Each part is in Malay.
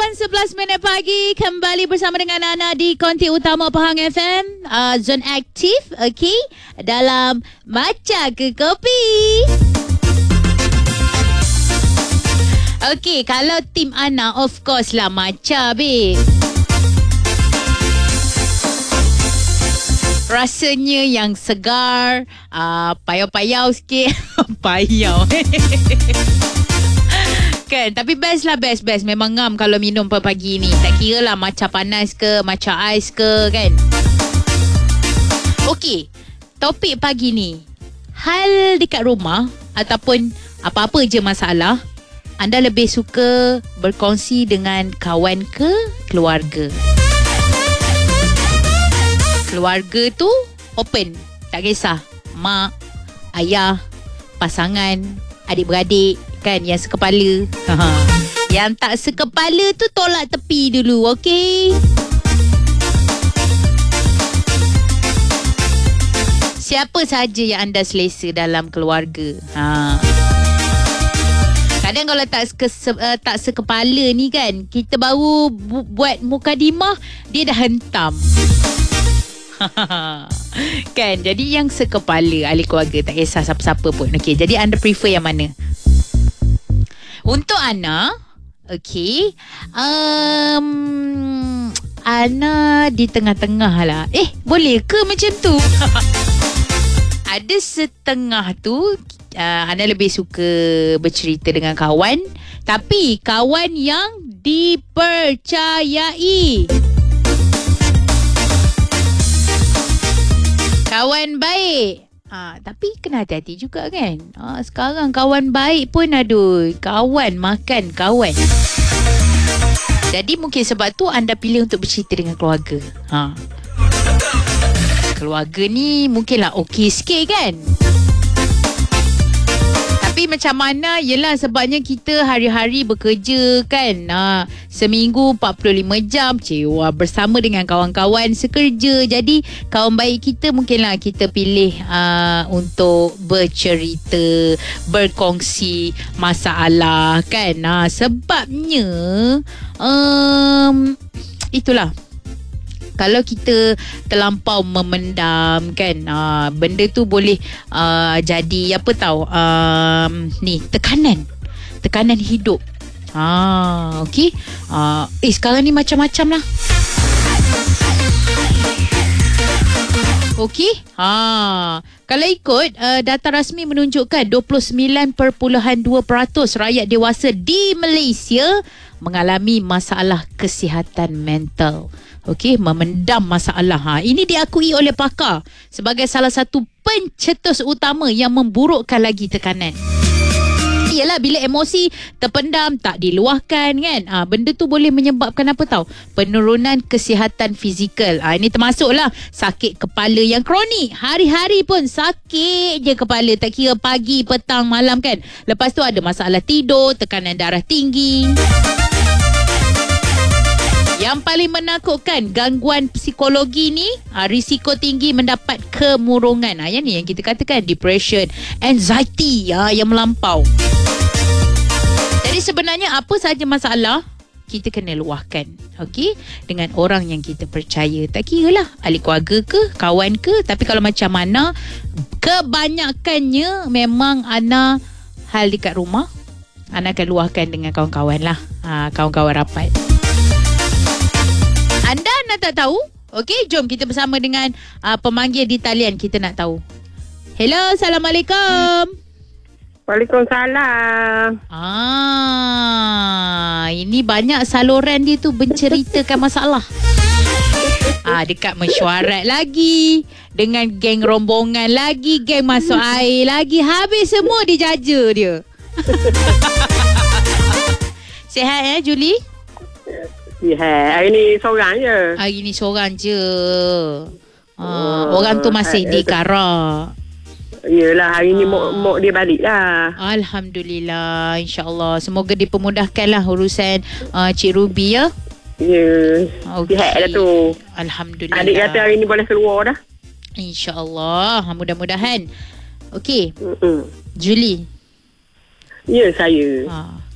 dan 11 minit pagi. Kembali bersama dengan Ana di konti utama Pahang FM, Zone Aktif, okay, dalam Maca ke Kopi. Okay, kalau tim Ana, of course lah Maca, babe. Rasanya yang segar, payau-payau sikit. Payau. Kan, tapi best lah, best. Memang ngam kalau minum pagi ni. Tak kira lah macam panas ke, macam ais ke, kan. Okey, topik pagi ni, hal dekat rumah ataupun apa-apa je masalah, anda lebih suka berkongsi dengan kawan ke keluarga? Keluarga tu open, tak kisah mak, ayah, pasangan, adik-beradik, kan, yang sekepala. Yang tak sekepala tu tolak tepi dulu, okey? Siapa sahaja yang anda selesa dalam keluarga? Kadang kalau tak sekepala ni kan, kita baru buat mukadimah, dia dah hentam. Kan, jadi yang sekepala ahli keluarga, tak kisah siapa-siapa pun. Okey, jadi anda prefer yang mana? Untuk Ana, okey, Ana di tengah-tengah lah. Boleh ke macam tu? Ada setengah tu, Ana lebih suka bercerita dengan kawan, tapi kawan yang dipercayai. Kawan baik. Tapi kena hati-hati juga, kan. Sekarang kawan baik pun aduh, kawan makan kawan. Jadi mungkin sebab tu anda pilih untuk bercerita dengan keluarga. Keluarga ni mungkinlah okey sikit, kan. Tapi macam mana, yelah sebabnya kita hari-hari bekerja, kan. Seminggu 45 jam cewa bersama dengan kawan-kawan sekerja. Jadi kawan baik kita mungkinlah kita pilih untuk bercerita, berkongsi masalah, kan. Sebabnya itulah, kalau kita terlampau memendam, kan, benda tu boleh jadi apa tahu, ni tekanan hidup. Okey. Sekarang ni macam-macam lah. Okey. Kalau ikut data rasmi menunjukkan 29.2% rakyat dewasa di Malaysia mengalami masalah kesihatan mental. Okey, memendam masalah. Ini diakui oleh pakar sebagai salah satu pencetus utama yang memburukkan lagi tekanan. Iyalah, bila emosi terpendam, tak diluahkan, kan, benda tu boleh menyebabkan apa tahu, penurunan kesihatan fizikal. Ini termasuklah sakit kepala yang kronik. Hari-hari pun sakit je kepala, tak kira pagi, petang, malam, kan. Lepas tu ada masalah tidur, tekanan darah tinggi. Yang paling menakutkan, gangguan psikologi ni, risiko tinggi mendapat kemurungan. Yang ni yang kita katakan depression, anxiety yang melampau. Jadi sebenarnya apa sahaja masalah, kita kena luahkan, okey, dengan orang yang kita percaya. Tak kira lah ahli keluarga ke, kawan ke. Tapi kalau macam mana, kebanyakannya memang Ana hal dekat rumah, Ana akan luahkan dengan kawan-kawan lah, kawan-kawan rapat. Anda nak tak tahu? Okey, jom kita bersama dengan pemanggil di talian. Kita nak tahu. Hello, Assalamualaikum. Waalaikumsalam. Ini banyak saluran dia tu menceritakan masalah. Dekat mesyuarat lagi, dengan geng rombongan lagi, geng masuk air lagi. Habis semua dijaja dia. Sihat Julie? Hari ni seorang je. Hari ni seorang je. Orang tu masih di Karak. Yelah, hari ni mok dia balik lah. Alhamdulillah, insyaAllah. Semoga dipermudahkanlah urusan Cik Ruby, ya. Ya, sihat lah tu. Alhamdulillah. Adik kata hari ni boleh keluar dah. InsyaAllah, mudah-mudahan. Okey. Julie. Ya, saya.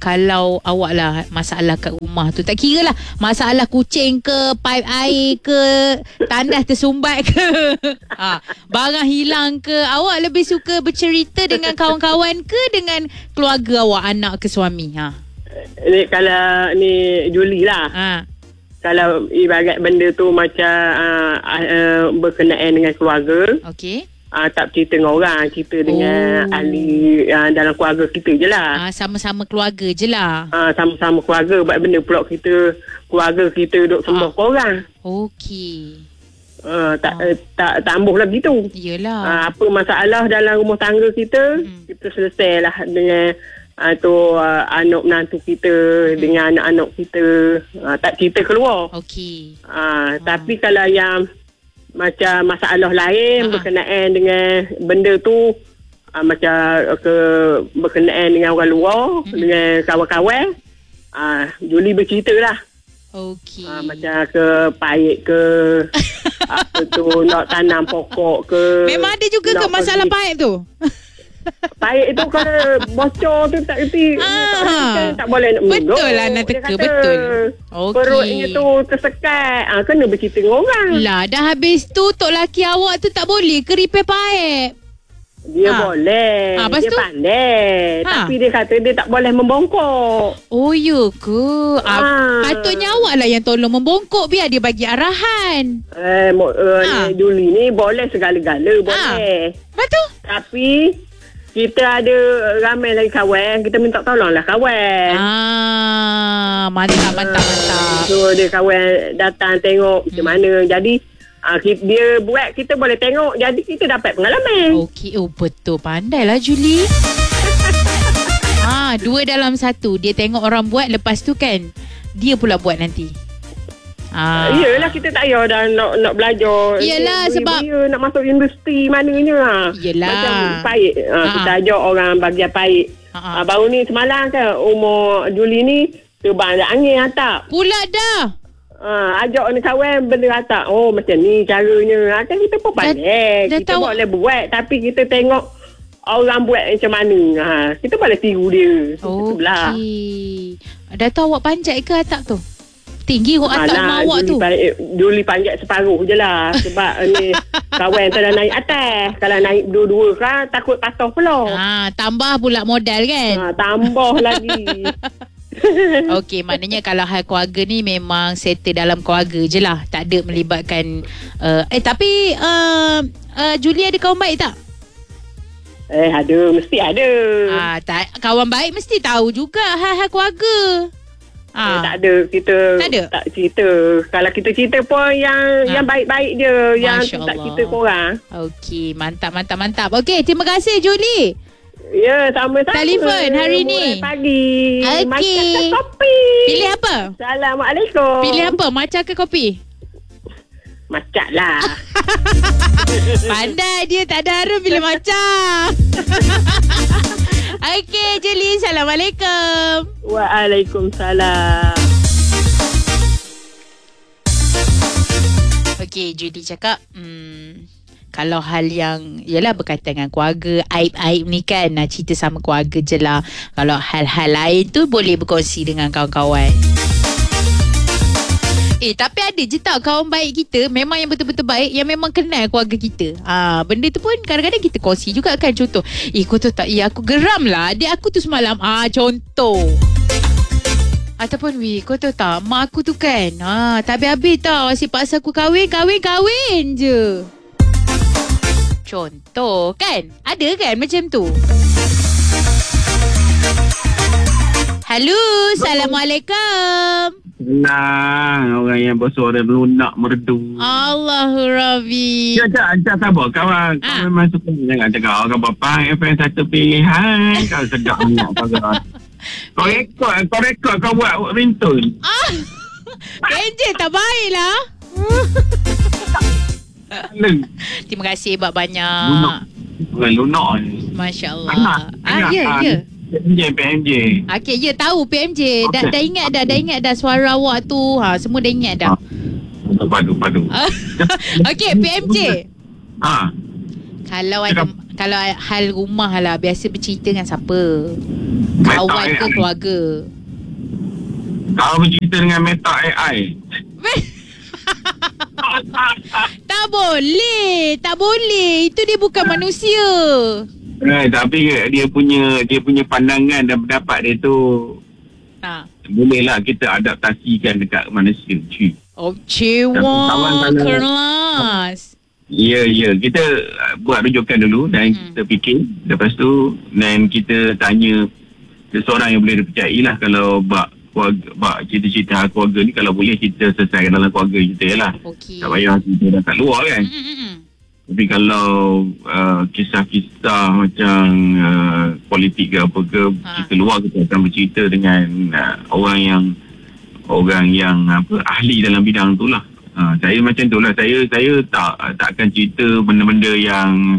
kalau awak lah masalah kat rumah tu, tak kira lah masalah kucing ke, paip air ke, tandas tersumbat ke, barang hilang ke, awak lebih suka bercerita dengan kawan-kawan ke dengan keluarga awak, anak ke suami? Ni kalau ni Julie lah. Kalau ibarat benda tu macam berkenaan dengan keluarga. Okey. Tak cerita dengan orang, cerita dengan ahli dalam keluarga kita je lah. Sama-sama keluarga je lah. Sama-sama keluarga. Buat benda pula kita, keluarga kita duduk sembah korang. Okey. Tak ambuh lagi tu. Yelah. Apa masalah dalam rumah tangga kita, kita selesai lah dengan anak menantu kita, dengan anak-anak kita. Tak cerita keluar. Okey. Tapi kalau yang macam masalah lain berkenaan dengan benda tu, macam berkenaan dengan orang luar, dengan kawan-kawan, Julie bercerita lah. Okey. Macam ke paik ke, apa tu, nak tanam pokok ke. Memang ada juga ke masalah paip tu? Paik tu kalau bocor tu tak kerti, tak boleh nak minum. Betul lah nak teka, betul. Okey. Perutnya tu tersekat, kena bercerita dengan orang. Lah, dah habis tu tok laki awak tu tak boleh ke repair paip? Dia boleh. Dia tu? Pandai. Tapi dia kata dia tak boleh membongkok. Oh, ya ke? Patutnya awak lah yang tolong membongkok, biar dia bagi arahan. Julie ni boleh segala-gala, boleh. Betul. Tapi kita ada ramai lagi kawan, kita minta tolong lah kawan. Mantap. So dia kawan datang tengok macam mana. Jadi dia buat, kita boleh tengok, jadi kita dapat pengalaman. Okey, betul, pandailah Julie. Dua dalam satu. Dia tengok orang buat, lepas tu kan dia pula buat nanti. Yelah, kita tak payah dah nak belajar. Yelah, sebab nak masuk industri mananya. Yelah. Macam paik. Kita ajak orang bagian paik. Baru ni semalam kan, umur Julie ni terbang ada angin atap. Pula dah. Ajak ni kawan benda atap. Oh, macam ni caranya. Kan kita pun pandai. Kita boleh buat. Tapi kita tengok orang buat macam mana. Kita boleh tiru dia. Okey. Dah tahu awak panjat ke atap tu? Tinggi kot atap rumah awak tu. Julie panjat separuh je lah. Sebab ni kawan tak dah naik atas. Kalau naik dua-dua kan, takut patah pula. Tambah pula modal kan? Tambah lagi. Okey, maknanya kalau hal keluarga ni memang settle dalam keluarga je lah. Tak ada melibatkan tapi Julie ada kawan baik tak? Ada, mesti ada. Tak, kawan baik mesti tahu juga hal-hal keluarga. Tak ada, kita tak cerita. Kalau kita cerita pun yang baik-baik je, yang tak cerita korang. Okey, mantap. Okey, terima kasih Julie. Ya, sama-sama. Telefon hari ni. Pagi. Okey. Macam ke kopi. Pilih apa? Assalamualaikum. Pilih apa? Macam ke kopi? Macam lah. Pandai dia, tak ada harum pilih macam. Okey, Julie. Assalamualaikum. Waalaikumsalam. Okey, Julie cakap, kalau hal yang yalah berkaitan dengan keluarga, aib-aib ni kan nak cerita sama keluarga je lah. Kalau hal-hal lain tu boleh berkongsi dengan kawan-kawan. Tapi ada je tau kawan baik kita, memang yang betul-betul baik, yang memang kenal keluarga kita. Benda tu pun kadang-kadang kita kongsi juga kan. Contoh, kau tahu tak, aku geram lah adik aku tu semalam. Contoh. Ataupun, kau tahu tak, mak aku tu kan, tak habis-habis tau, asyik paksa aku kahwin je. Contoh kan, ada kan macam tu. Halo, Assalamualaikum. Orang yang bersuara melunak merdu. Allahu Rabbi. Jangan sabar kawan. Kau memang suka jangan cakap orang bapa FM satu pilihan. Kau sedap nak kawan. Kau rekod kau buat ringtone. Kenje tak baik lah. Terima kasih banyak. Lunak. Masya Allah. Ya. PMJ. Okey, ya tahu PMJ. Dah ingat dah suara awak tu. Semua dah ingat dah. Padu. Okey, PMJ. Kalau hal rumah lah, biasa bercerita dengan siapa? Kawan ke keluarga? Kau bercerita dengan Meta AI. Tak boleh. Itu dia bukan manusia. Tapi dia punya pandangan dan pendapat dia tu bolehlah kita adaptasikan dekat manusia. Cewa keras. Ya, kita buat rujukan dulu dan kita fikir. Lepas tu dan kita tanya seseorang yang boleh dipercayai lah. Kalau bak cerita-cerita keluarga ni, kalau boleh kita selesaikan dalam keluarga kita lah. Tak payah kita dah kat luar kan. Tapi kalau kisah-kisah macam politik ke apa ke, kita luar, kita akan bercerita dengan orang yang ahli dalam bidang tu lah. Saya macam tu lah. Saya tak akan cerita benda-benda yang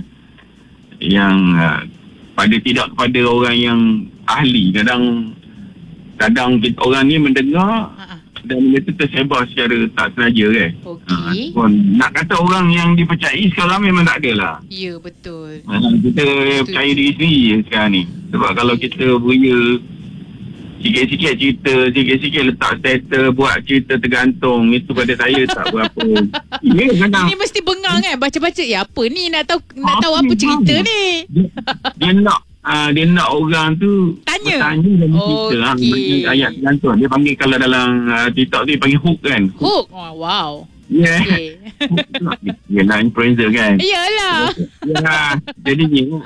tidak kepada orang yang ahli. Kadang kita, orang ni mendengar dan benda tu tersebar secara tak sengaja kan. Nak kata orang yang dipercayai sekarang memang tak ada lah. Ya, betul. Kita percaya diri sendiri sekarang ni. Sebab kalau kita beria sikit-sikit cerita, sikit-sikit letak status, buat cerita tergantung, itu pada saya tak berapa. Ini mesti bengang kan baca-baca. Apa ni, nak tahu apa cerita ni. Dia nak orang tu tanya dan cerita ayat tergantung. Dia panggil, kalau dalam TikTok tu dia panggil hook kan. Hook? Wow. Ya. Yelah, influencer kan. Yalah. Jadinya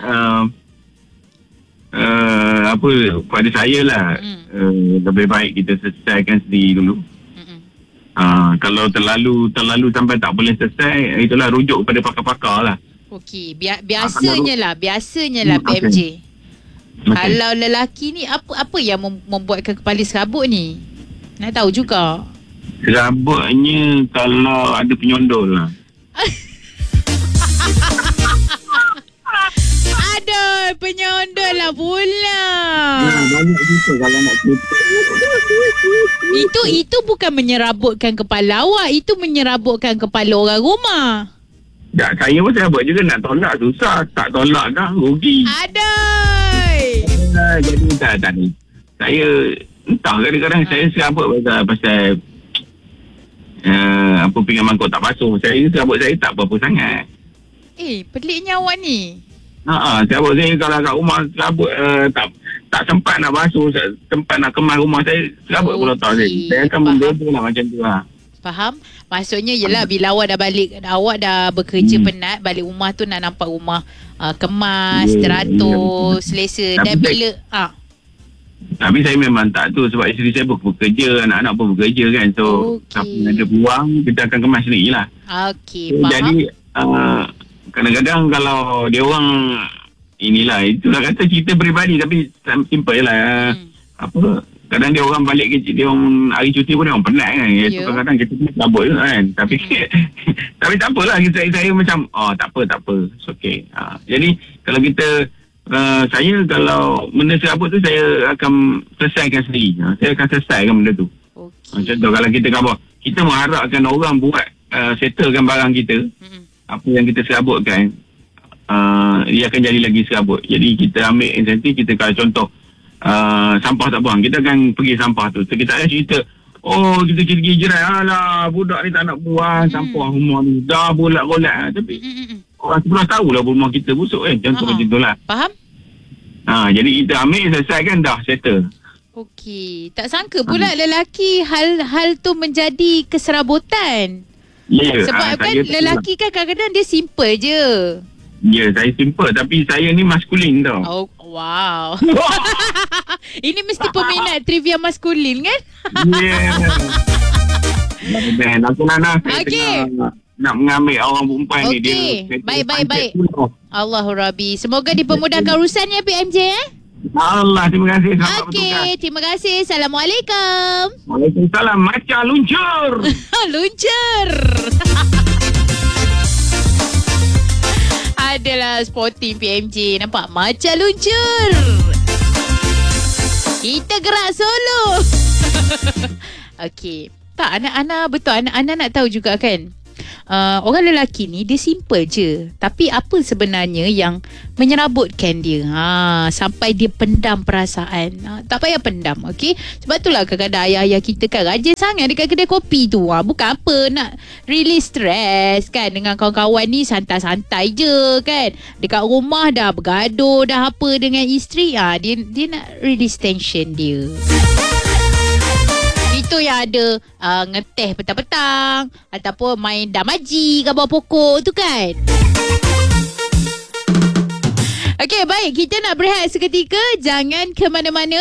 pada saya lah, lebih baik kita selesaikan sendiri dulu. Kalau terlalu sampai tak boleh selesai, itulah rujuk kepada pakar-pakar lah. Okey, biasanya lah PMJ. Kalau lelaki ni, apa yang membuatkan kepala serabut ni? Nak tahu juga. Serabutnya kalau ada penyondol lah. Aduh, penyondol lah pula. Banyak juga kalau nak cerita. Itu bukan menyerabutkan kepala awak, itu menyerabutkan kepala orang rumah. Tak, saya pun serabut juga. Nak tolak susah, tak tolak dah rugi. Aduh. Jadi tak ni. Saya entah, kadang-kadang saya serabut pasal pinggan mangkuk tak basuh. Saya serabut saya tak berapa sangat. Peliknya awak ni. Serabut saya kalau kat rumah serabut tak sempat nak basuh, sempat nak kemas rumah saya, serabut pula tahu saya. Saya akan membeda lah macam tu lah. Faham? Maksudnya yelah, bila awak dah balik, awak dah bekerja penat, balik rumah tu nak nampak rumah kemas, teratur, selesa. Dan bila tapi saya memang tak tu, sebab isteri saya pun bekerja, anak-anak pun bekerja kan. So siapa ada buang, kita akan kemas sendiri lah. Faham. Jadi kadang-kadang kalau dia orang, inilah, itulah kata cerita peribadi tapi simple je lah. Kadang dia orang balik kerja, dia orang hari cuti pun dia orang penat kan. Kadang-kadang kita pun serabut je kan. Tapi tapi tak apalah, saya macam tak apa. It's okay. Jadi kalau kita saya kalau benda serabut tu, saya akan selesaikan sendiri. Saya akan selesaikan benda tu. Macam tu, kalau kita mengharapkan orang buat settlekan barang kita, apa yang kita serabutkan, dia akan jadi lagi serabut. Jadi kita ambil insentif. Kita kalau contoh sampah tak buang, kita akan pergi sampah tu. So, kita akan cerita, kita pergi jiran, alah budak ni tak nak buang sampah rumah ni, dah bolak-bolak. Tapi orang sebelah tahulah rumah kita busuk kan. Contoh macam tu lah. Faham? Jadi kita ambil, selesaikan, dah settle. Okey. Tak sangka pula lelaki hal tu menjadi keserabutan. Sebab kan lelaki kan kadang-kadang dia simple je. Ya, saya simple. Tapi saya ni maskulin tau. Wow. Ini mesti peminat trivia maskulin kan? Dan aku nak mengambil orang perempuan ni. Okey. Baik. Allahu Rabbi. Semoga dipermudahkan urusannya PMJ Allah, terima kasih. Okey, terima kasih. Assalamualaikum. Waalaikumsalam. Macam luncur. Luncur. Adalah sporting PMJ. Nampak macam luncur. Kita gerak solo. Okey. Tak, anak-anak betul. Anak-anak nak tahu juga kan. orang lelaki ni dia simple je, tapi apa sebenarnya yang menyerabutkan dia sampai dia pendam perasaan. Tak payah pendam, okey? Sebab itulah kadang-kadang ayah-ayah kita kan rajin sangat dekat kedai kopi tu. Bukan apa, nak release stress kan, dengan kawan-kawan ni santai-santai je kan. Dekat rumah dah bergaduh dah apa dengan isteri, dia nak release tension dia. Itu yang ada ngeteh petang-petang ataupun main damaji kat bawah pokok tu kan. Okey, baik, kita nak berehat seketika. Jangan ke mana-mana.